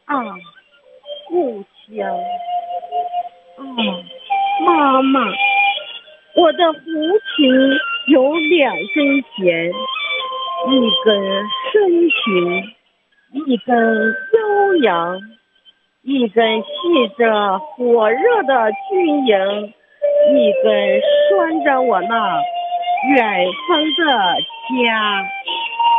啊，故乡。妈妈，我的胡琴有2根弦，一根深情，一根悠扬，一根系着火热的军营，一根拴着我那远方的家。